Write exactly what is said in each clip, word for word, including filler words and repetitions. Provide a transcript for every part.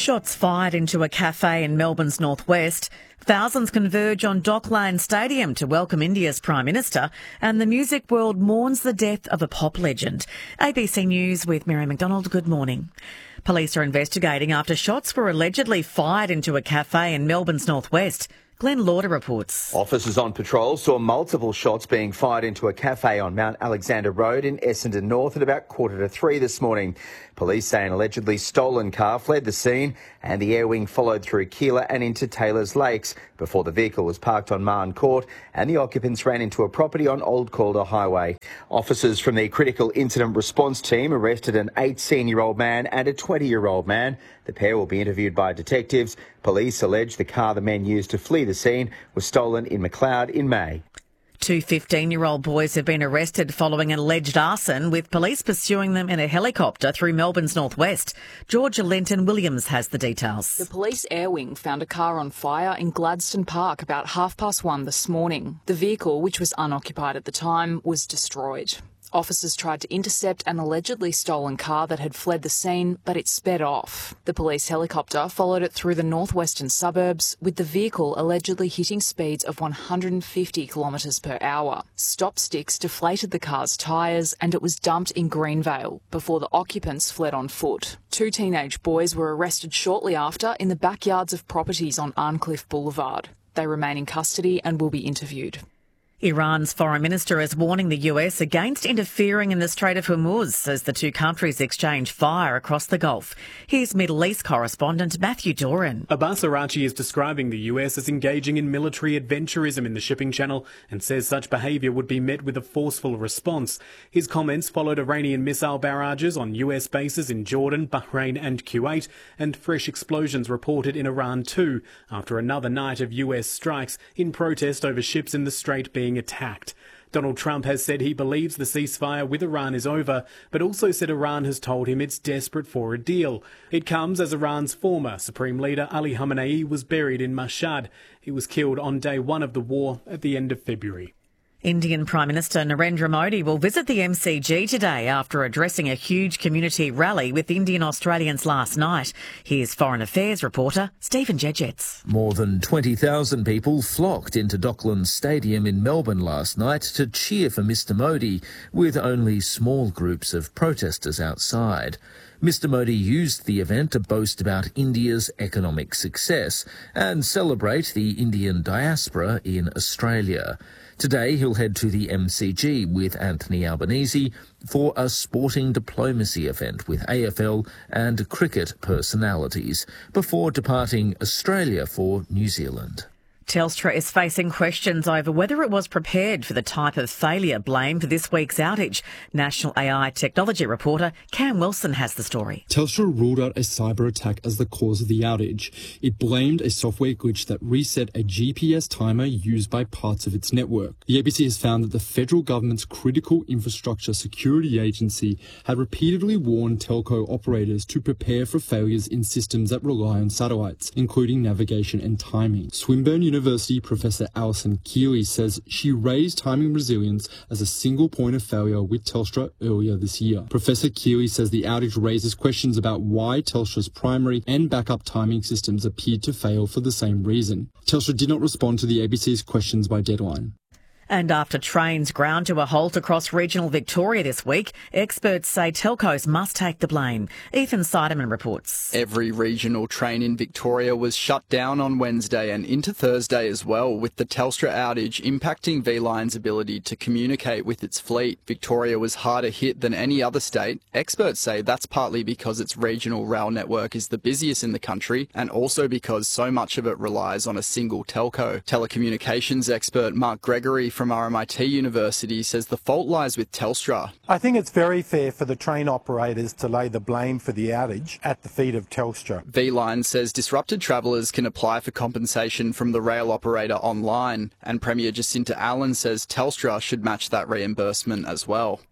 Shots fired into a cafe in Melbourne's northwest. Thousands converge on Docklands Stadium to welcome India's Prime Minister, and the music world mourns the death of a pop legend. A B C News with Mary McDonald. Good morning. Police are investigating after shots were allegedly fired into a cafe in Melbourne's northwest. Glenn Lauder reports. Officers on patrol saw multiple shots being fired into a cafe on Mount Alexander Road in Essendon North at about quarter to three this morning. Police say an allegedly stolen car fled the scene and the air wing followed through Keilor and into Taylors Lakes before the vehicle was parked on Marn Court and the occupants ran into a property on Old Calder Highway. Officers from the Critical Incident Response Team arrested an eighteen-year-old man and a twenty-year-old man. The pair will be interviewed by detectives. Police allege the car the men used to flee the scene was stolen in Macleod in May. Two fifteen-year-old boys have been arrested following an alleged arson, with police pursuing them in a helicopter through Melbourne's northwest. Georgia Linton Williams has the details. The police air wing found a car on fire in Gladstone Park about half past one this morning. The vehicle, which was unoccupied at the time, was destroyed. Officers tried to intercept an allegedly stolen car that had fled the scene, but it sped off. The police helicopter followed it through the northwestern suburbs, with the vehicle allegedly hitting speeds of one hundred fifty kilometres per hour. Stop sticks deflated the car's tyres and it was dumped in Greenvale before the occupants fled on foot. Two teenage boys were arrested shortly after in the backyards of properties on Arncliffe Boulevard. They remain in custody and will be interviewed. Iran's foreign minister is warning the U S against interfering in the Strait of Hormuz as the two countries exchange fire across the Gulf. Here's Middle East correspondent Matthew Doran. Abbas Araghchi is describing the U S as engaging in military adventurism in the shipping channel and says such behaviour would be met with a forceful response. His comments followed Iranian missile barrages on U S bases in Jordan, Bahrain and Kuwait, and fresh explosions reported in Iran too, after another night of U S strikes in protest over ships in the strait being attacked. Donald Trump has said he believes the ceasefire with Iran is over, but also said Iran has told him it's desperate for a deal. It comes as Iran's former Supreme Leader Ali Khamenei was buried in Mashhad. He was killed on day one of the war at the end of February. Indian Prime Minister Narendra Modi will visit the M C G today after addressing a huge community rally with Indian Australians last night. Here's Foreign Affairs reporter Stephen Jedgetts. More than twenty thousand people flocked into Docklands Stadium in Melbourne last night to cheer for Mr Modi, with only small groups of protesters outside. Mr Modi used the event to boast about India's economic success and celebrate the Indian diaspora in Australia. Today he'll head to the M C G with Anthony Albanese for a sporting diplomacy event with A F L and cricket personalities before departing Australia for New Zealand. Telstra is facing questions over whether it was prepared for the type of failure blamed for this week's outage. National A I technology reporter Cam Wilson has the story. Telstra ruled out a cyber attack as the cause of the outage. It blamed a software glitch that reset a G P S timer used by parts of its network. The A B C has found that the federal government's Critical Infrastructure Security Agency had repeatedly warned telco operators to prepare for failures in systems that rely on satellites, including navigation and timing. Swinburne University Professor Alison Keeley says she raised timing resilience as a single point of failure with Telstra earlier this year. Professor Keeley says the outage raises questions about why Telstra's primary and backup timing systems appeared to fail for the same reason. Telstra did not respond to the A B C's questions by deadline. And after trains ground to a halt across regional Victoria this week, experts say telcos must take the blame. Ethan Seidemann reports. Every regional train in Victoria was shut down on Wednesday and into Thursday as well, with the Telstra outage impacting V-Line's ability to communicate with its fleet. Victoria was harder hit than any other state. Experts say that's partly because its regional rail network is the busiest in the country and also because so much of it relies on a single telco. Telecommunications expert Mark Gregory from R M I T University says the fault lies with Telstra. I think it's very fair for the train operators to lay the blame for the outage at the feet of Telstra. V-Line says disrupted travellers can apply for compensation from the rail operator online, and Premier Jacinta Allen says Telstra should match that reimbursement as well.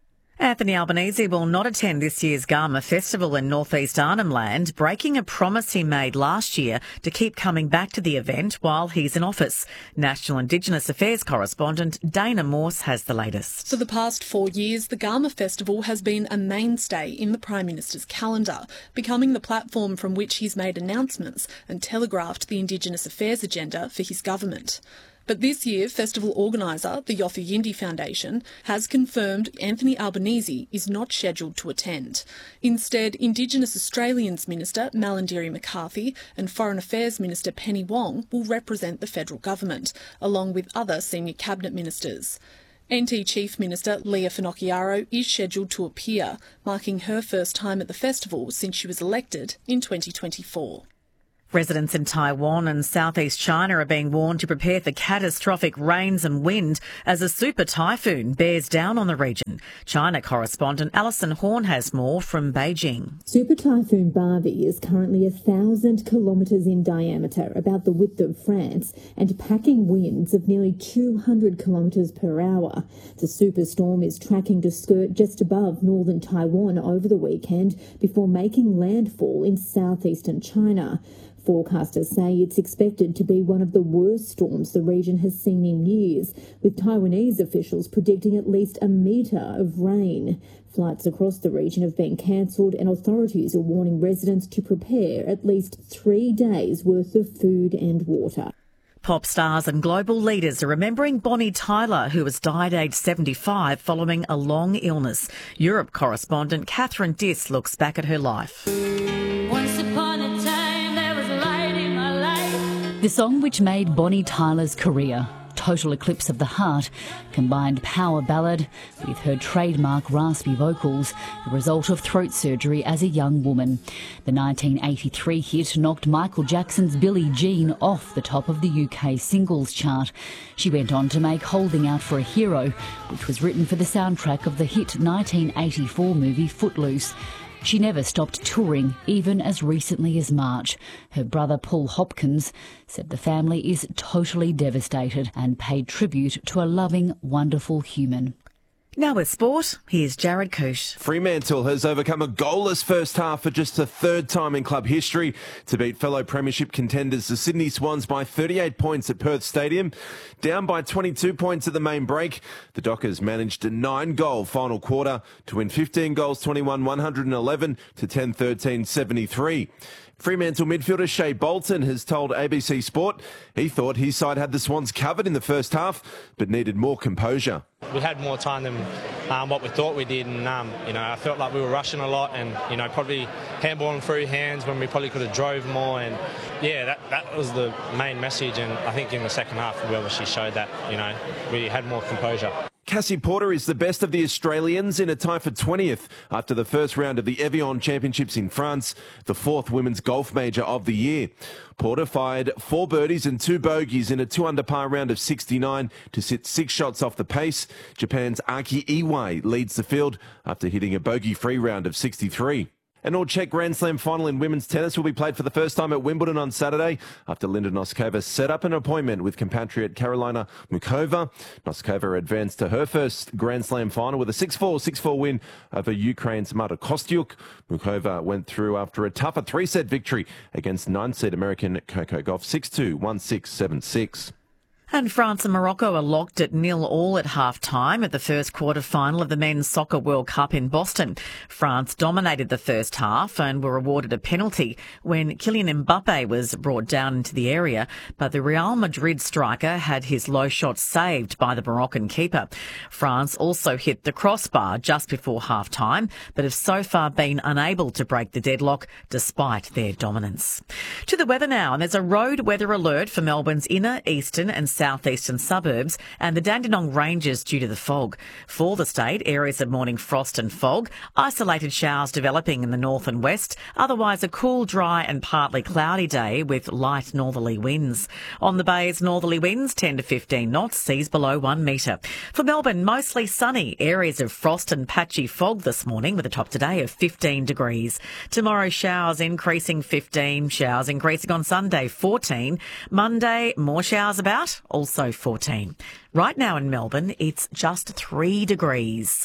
Anthony Albanese will not attend this year's Garma Festival in North East Arnhem Land, breaking a promise he made last year to keep coming back to the event while he's in office. National Indigenous Affairs correspondent Dana Morse has the latest. For the past four years, the Garma Festival has been a mainstay in the Prime Minister's calendar, becoming the platform from which he's made announcements and telegraphed the Indigenous Affairs agenda for his government. But this year, festival organiser, the Yothu Yindi Foundation, has confirmed Anthony Albanese is not scheduled to attend. Instead, Indigenous Australians Minister Malarndirri McCarthy and Foreign Affairs Minister Penny Wong will represent the federal government, along with other senior cabinet ministers. N T Chief Minister Leah Finocchiaro is scheduled to appear, marking her first time at the festival since she was elected in twenty twenty-four. Residents in Taiwan and southeast China are being warned to prepare for catastrophic rains and wind as a super typhoon bears down on the region. China correspondent Alison Horn has more from Beijing. Super Typhoon Barbie is currently a thousand kilometres in diameter, about the width of France, and packing winds of nearly two hundred kilometres per hour. The superstorm is tracking to skirt just above northern Taiwan over the weekend before making landfall in southeastern China. Forecasters say it's expected to be one of the worst storms the region has seen in years, with Taiwanese officials predicting at least a metre of rain. Flights across the region have been cancelled and authorities are warning residents to prepare at least three days' worth of food and water. Pop stars and global leaders are remembering Bonnie Tyler, who has died aged seventy-five following a long illness. Europe correspondent Catherine Diss looks back at her life. Once upon a time, there was light in my life. The song which made Bonnie Tyler's career, Total Eclipse of the Heart, combined power ballad with her trademark raspy vocals, the result of throat surgery as a young woman. The nineteen eighty-three hit knocked Michael Jackson's Billie Jean off the top of the U K singles chart. She went on to make Holding Out for a Hero, which was written for the soundtrack of the hit nineteen eighty-four movie Footloose. She never stopped touring, even as recently as March. Her brother Paul Hopkins said the family is totally devastated and paid tribute to a loving, wonderful human. Now with sport, here's Jared Coote. Fremantle has overcome a goalless first half for just the third time in club history to beat fellow premiership contenders the Sydney Swans by thirty-eight points at Perth Stadium. Down by twenty-two points at the main break, the Dockers managed a nine-goal final quarter to win fifteen goals, twenty-one one hundred eleven to ten thirteen seventy-three. Fremantle midfielder Shea Bolton has told A B C Sport he thought his side had the Swans covered in the first half, but needed more composure. We had more time than um, what we thought we did, and um, you know, I felt like we were rushing a lot, and you know, probably handballing through hands when we probably could have drove more. And yeah, that that was the main message. And I think in the second half we obviously showed that, you know, we had more composure. Cassie Porter is the best of the Australians in a tie for twentieth after the first round of the Evian Championships in France, the fourth women's golf major of the year. Porter fired four birdies and two bogeys in a two-under par round of sixty-nine to sit six shots off the pace. Japan's Aki Iwai leads the field after hitting a bogey-free round of sixty-three. An all-Czech Grand Slam final in women's tennis will be played for the first time at Wimbledon on Saturday after Linda Noskova set up an appointment with compatriot Karolina Muchova. Noskova advanced to her first Grand Slam final with a six four, six four win over Ukraine's Marta Kostyuk. Muchova went through after a tougher three-set victory against nine-seed American Coco Gauff six two, one six, seven six. And France and Morocco are locked at nil all at half-time at the first quarter-final of the Men's Soccer World Cup in Boston. France dominated the first half and were awarded a penalty when Kylian Mbappe was brought down into the area, but the Real Madrid striker had his low shot saved by the Moroccan keeper. France also hit the crossbar just before half-time, but have so far been unable to break the deadlock despite their dominance. To the weather now, and there's a road weather alert for Melbourne's inner, eastern and southeastern suburbs and the Dandenong Ranges due to the fog. For the state, areas of morning frost and fog, isolated showers developing in the north and west, otherwise a cool, dry and partly cloudy day with light northerly winds. On the bays, northerly winds ten to fifteen knots, seas below one metre. For Melbourne, mostly sunny, areas of frost and patchy fog this morning with a top today of fifteen degrees. Tomorrow, showers increasing fifteen, showers increasing on Sunday fourteen. Monday, more showers about, also fourteen. Right now in Melbourne, it's just three degrees.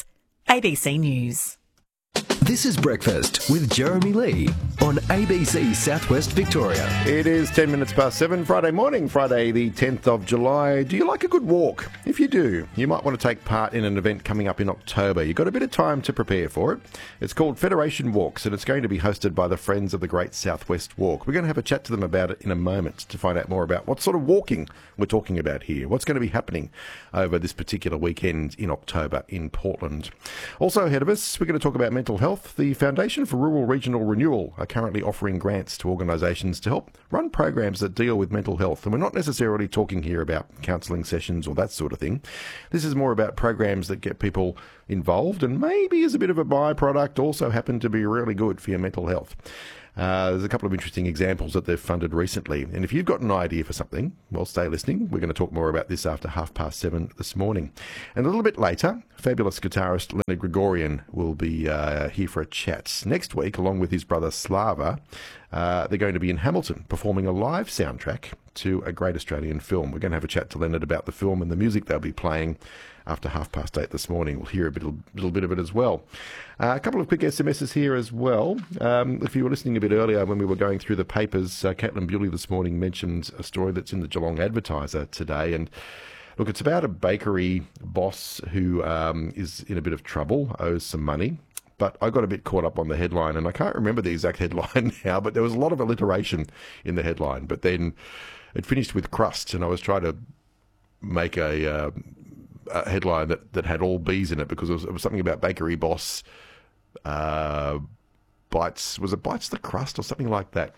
A B C News. This is Breakfast with Jeremy Lee on A B C Southwest Victoria. It is ten minutes past seven, Friday morning, Friday the tenth of July. Do you like a good walk? If you do, you might want to take part in an event coming up in October. You've got a bit of time to prepare for it. It's called Federation Walks, and it's going to be hosted by the Friends of the Great Southwest Walk. We're going to have a chat to them about it in a moment to find out more about what sort of walking we're talking about here, what's going to be happening over this particular weekend in October in Portland. Also ahead of us, we're going to talk about mental health. The Foundation for Rural Regional Renewal are currently offering grants to organisations to help run programs that deal with mental health. And we're not necessarily talking here about counselling sessions or that sort of thing. This is more about programs that get people involved and maybe as a bit of a byproduct also happen to be really good for your mental health. Uh, there's a couple of interesting examples that they've funded recently. And if you've got an idea for something, well, stay listening. We're going to talk more about this after half past seven this morning. And a little bit later, fabulous guitarist Leonard Gregorian will be uh, here for a chat. Next week, along with his brother Slava, uh, they're going to be in Hamilton performing a live soundtrack to a great Australian film. We're going to have a chat to Leonard about the film and the music they'll be playing after half past eight this morning. We'll hear a bit, little bit of it as well. Uh, a couple of quick S M Ses here as well. Um, if you were listening a bit earlier when we were going through the papers, uh, Caitlin Bewley this morning mentioned a story that's in the Geelong Advertiser today. And look, it's about a bakery boss who um, is in a bit of trouble, owes some money. But I got a bit caught up on the headline, and I can't remember the exact headline now, but there was a lot of alliteration in the headline. But then it finished with crust, and I was trying to make a... Uh, a headline that, that had all B's in it because it was, it was something about bakery boss uh, bites, was it bites the crust or something like that?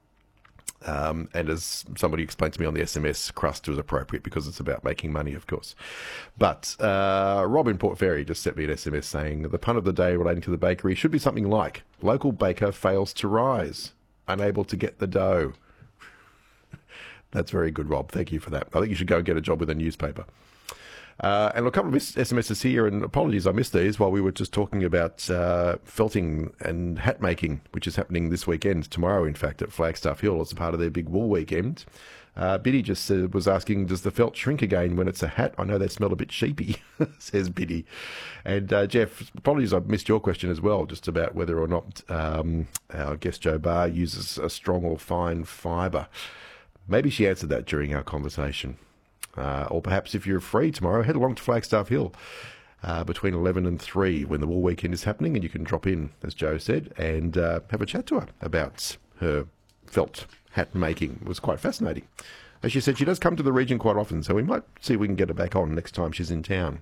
Um, and as somebody explained to me on the S M S, crust was appropriate because it's about making money, of course. But uh, Rob in Port Fairy just sent me an S M S saying the pun of the day relating to the bakery should be something like, local baker fails to rise, unable to get the dough. That's very good, Rob. Thank you for that. I think you should go and get a job with a newspaper. Uh, and a couple of S M Ses here, and apologies I missed these while we were just talking about uh, felting and hat making, which is happening this weekend, tomorrow in fact, at Flagstaff Hill as a part of their big wool weekend. Uh, Biddy just uh, was asking, does the felt shrink again when it's a hat? I know they smell a bit sheepy, says Biddy. And uh, Jeff, apologies I missed your question as well, just about whether or not um, our guest Jo Barr uses a strong or fine fibre. Maybe she answered that during our conversation. Uh, or perhaps if you're free tomorrow, head along to Flagstaff Hill uh, between eleven and three when the wool weekend is happening, and you can drop in, as Jo said, and uh, have a chat to her about her felt hat making. It was quite fascinating. As she said, she does come to the region quite often, so we might see if we can get her back on next time she's in town.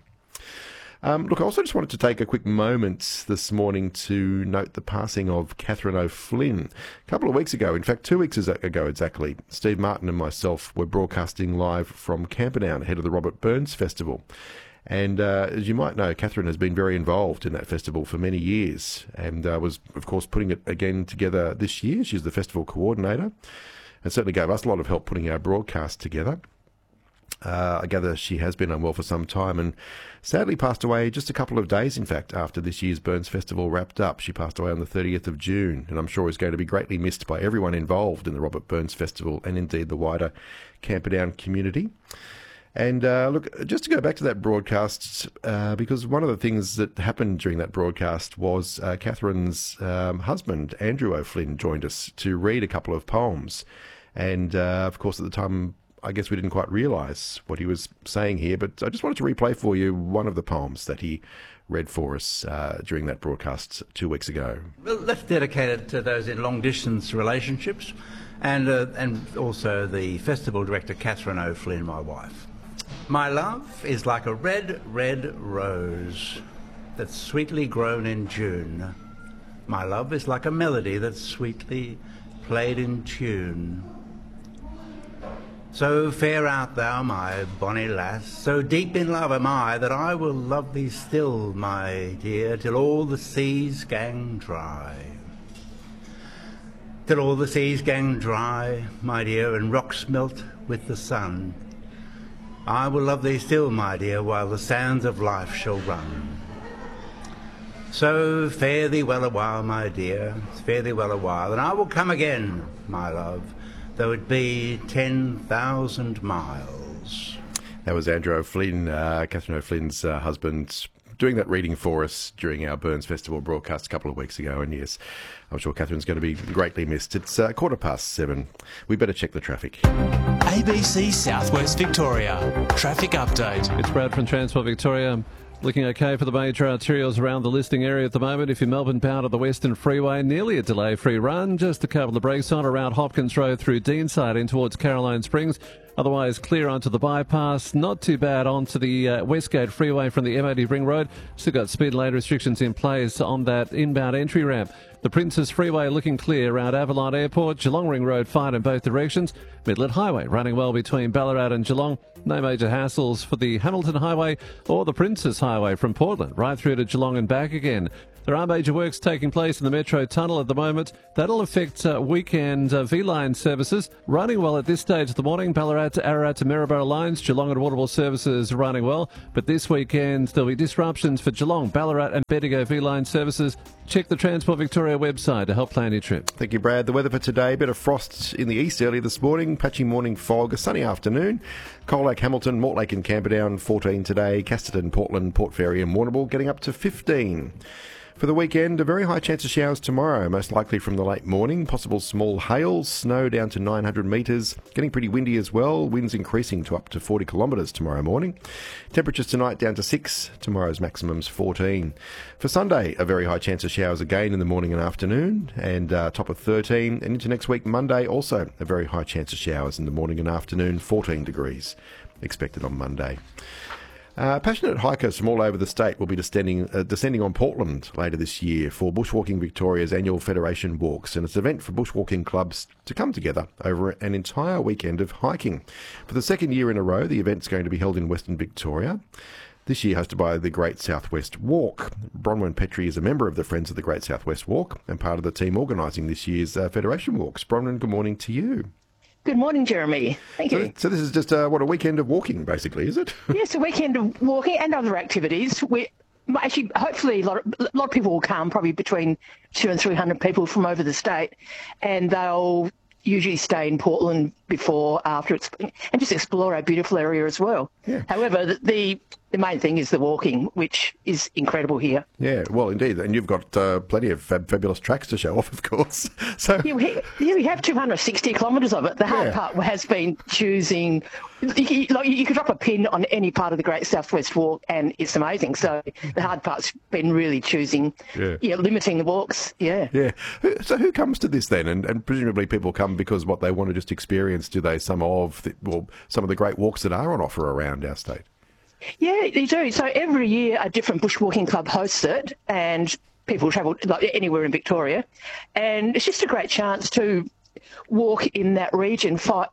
Um, look, I also just wanted to take a quick moment this morning to note the passing of Catherine O'Flynn. A couple of weeks ago, in fact two weeks ago exactly, Steve Martin and myself were broadcasting live from Camperdown ahead of the Robert Burns Festival. And uh, as you might know, Catherine has been very involved in that festival for many years and uh, was, of course, putting it again together this year. She's the festival coordinator and certainly gave us a lot of help putting our broadcast together. Uh, I gather she has been unwell for some time and sadly passed away just a couple of days, in fact, after this year's Burns Festival wrapped up. She passed away on the thirtieth of June, and I'm sure is going to be greatly missed by everyone involved in the Robert Burns Festival and indeed the wider Camperdown community. And uh, look, just to go back to that broadcast, uh, because one of the things that happened during that broadcast was uh, Catherine's um, husband, Andrew O'Flynn, joined us to read a couple of poems. And, uh, of course, at the time, I guess we didn't quite realise what he was saying here, but I just wanted to replay for you one of the poems that he read for us uh, during that broadcast two weeks ago. Well, that's dedicated to those in long-distance relationships and, uh, and also the festival director, Catherine O'Flynn, my wife. My love is like a red, red rose that's sweetly grown in June. My love is like a melody that's sweetly played in tune. So fair art thou, my bonny lass, so deep in love am I, that I will love thee still, my dear, till all the seas gang dry. Till all the seas gang dry, my dear, and rocks melt with the sun. I will love thee still, my dear, while the sands of life shall run. So fare thee well a while, my dear, fare thee well a while, and I will come again, my love, though it be ten thousand miles. That was Andrew O'Flynn, uh, Catherine O'Flynn's uh, husband, doing that reading for us during our Burns Festival broadcast a couple of weeks ago. And yes, I'm sure Catherine's going to be greatly missed. It's uh, quarter past seven. We better check the traffic. A B C Southwest Victoria. Traffic update. It's Brad from Transport Victoria. Looking okay for the major arterials around the listing area at the moment. If you're Melbourne bound to the Western Freeway, nearly a delay-free run. Just a couple of brakes on around Hopkins Road through Deanside in towards Caroline Springs. Otherwise, clear onto the bypass. Not too bad onto the uh, Westgate Freeway from the M O D Ring Road. Still got speed lane restrictions in place on that inbound entry ramp. The Princes Freeway looking clear around Avalon Airport. Geelong Ring Road fine in both directions. Midland Highway running well between Ballarat and Geelong. No major hassles for the Hamilton Highway or the Princes Highway from Portland right through to Geelong and back again. There are major works taking place in the Metro Tunnel at the moment. That'll affect uh, weekend uh, V-Line services. Running well at this stage of the morning. Ballarat to Ararat to Maryborough lines. Geelong and Waterville services running well. But this weekend there'll be disruptions for Geelong, Ballarat and Bendigo V-Line services. Check the Transport Victoria website to help plan your trip. Thank you, Brad. The weather for today, a bit of frost in the east early this morning, patchy morning fog, a sunny afternoon. Cold Lake, Hamilton, Mortlake and Camperdown, fourteen today. Casterton, Portland, Port Fairy and Warrnambool getting up to fifteen. For the weekend, a very high chance of showers tomorrow, most likely from the late morning. Possible small hail, snow down to nine hundred metres. Getting pretty windy as well. Winds increasing to up to forty kilometres tomorrow morning. Temperatures tonight down to six. Tomorrow's maximum's fourteen. For Sunday, a very high chance of showers again in the morning and afternoon. And uh, top of thirteen. And into next week, Monday, also a very high chance of showers in the morning and afternoon. fourteen degrees expected on Monday. Uh, passionate hikers from all over the state will be descending, uh, descending on Portland later this year for Bushwalking Victoria's annual Federation Walks, and it's an event for bushwalking clubs to come together over an entire weekend of hiking. For the second year in a row, the event's going to be held in Western Victoria. This year hosted by the Great Southwest Walk. Bronwyn Petrie is a member of the Friends of the Great Southwest Walk and part of the team organising this year's uh, Federation Walks. Bronwyn, good morning to you. Good morning, Jeremy. Thank so, you. So this is just, uh, what, a weekend of walking, basically, is it? Yes, a weekend of walking and other activities. We actually, hopefully, a lot, of, a lot of people will come, probably between two and three hundred people from over the state, and they'll usually stay in Portland before, after, it's, and just explore our beautiful area as well. Yeah. However, the, the the main thing is the walking, which is incredible here. Yeah, well, indeed. And you've got uh, plenty of fab- fabulous tracks to show off, of course. So yeah, we, yeah, we have two hundred sixty kilometres of it. The hard Yeah. part has been choosing. You, you, like, you could drop a pin on any part of the Great Southwest Walk and it's amazing. So the hard part's been really choosing, Yeah. yeah, limiting the walks. Yeah. Yeah. Who- So who comes to this then? And, and presumably people come because what they want to just experience, do they, some of the, well, some of the great walks that are on offer around our state? Yeah, they do. So every year a different bushwalking club hosts it, and people travel like anywhere in Victoria, and it's just a great chance to walk in that region. Fight,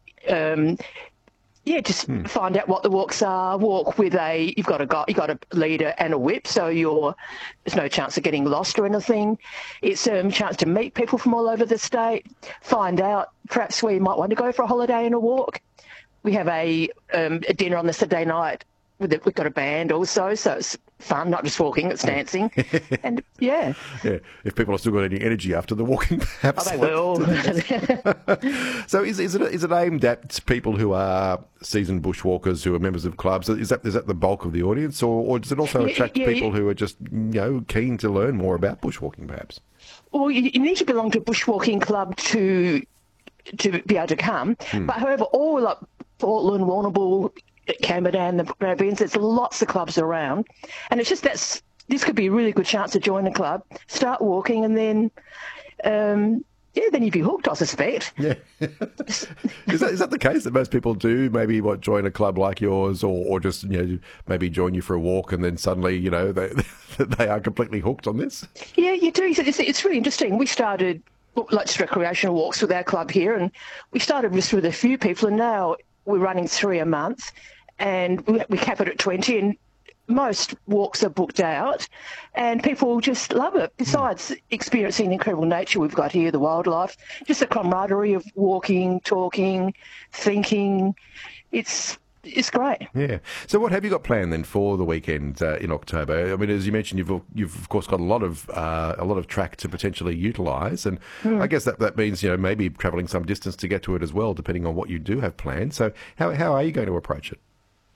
um, yeah, just Hmm. find out what the walks are. Walk with a you've got a guy, you've got a leader and a whip, so you're there's no chance of getting lost or anything. It's a um, chance to meet people from all over the state, find out perhaps where you might want to go for a holiday and a walk. We have a, um, a dinner on the Saturday night. With it, we've got a band also, so it's fun, not just walking, it's dancing. And yeah. Yeah, if people have still got any energy after the walking, perhaps. Oh, they will. So is, is, it, is it aimed at people who are seasoned bushwalkers, who are members of clubs? Is that is that the bulk of the audience, or, or does it also Yeah, attract yeah, people yeah. who are just, you know, keen to learn more about bushwalking, perhaps? Well, you, you need to belong to a bushwalking club to to be able to come. Hmm. But however, all like Portland, Warrnambool, Camperdown, the Grampians, there's lots of clubs around, and it's just that's this could be a really good chance to join a club, start walking, and then um, yeah, then you'd be hooked, I suspect. Yeah. is that is that the case that most people do? Maybe what join a club like yours, or, or just, you know, maybe join you for a walk, and then suddenly, you know, they they are completely hooked on this. Yeah, you do. It's, it's really interesting. We started like just recreational walks with our club here, and we started just with a few people, and now we're running three a month, and we, we cap it at twenty, and most walks are booked out, and people just love it. Besides experiencing the incredible nature we've got here, the wildlife, just the camaraderie of walking, talking, thinking, it's it's great. Yeah. So what have you got planned then for the weekend uh, in October? I mean, as you mentioned, you've you've of course got a lot of uh, a lot of track to potentially utilise, and Mm. I guess that, that means, you know, maybe travelling some distance to get to it as well, depending on what you do have planned. So how how are you going to approach it?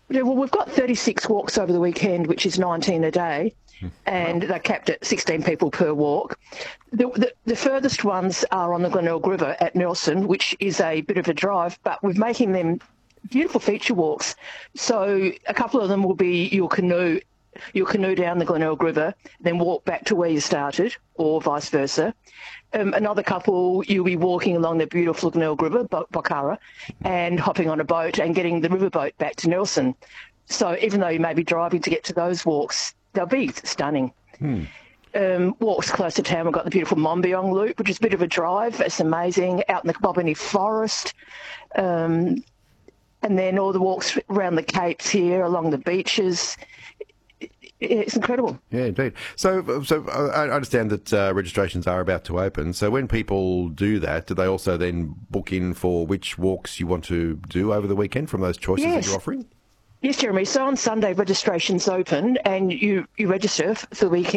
Yeah, well, we've got thirty-six walks over the weekend, which is nineteen a day, and they're capped at sixteen people per walk. The, the, the furthest ones are on the Glenelg River at Nelson, which is a bit of a drive, but we're making them beautiful feature walks. So a couple of them will be your canoe, your canoe down the Glenelg River, then walk back to where you started, or vice versa. Um, another couple, you'll be walking along the beautiful Glenelg River, Bocara, and hopping on a boat and getting the riverboat back to Nelson. So even though you may be driving to get to those walks, they'll be stunning. Hmm. Um, walks close to town, we've got the beautiful Monbiong Loop, which is a bit of a drive. It's amazing. Out in the Bobony Forest. Um, and then all the walks around the capes here, along the beaches. It's incredible. Yeah, indeed. So, so I understand that uh, registrations are about to open. So when people do that, do they also then book in for which walks you want to do over the weekend from those choices Yes. that you're offering? Yes, Jeremy. So on Sunday, registration's open and you, you register for the weekend.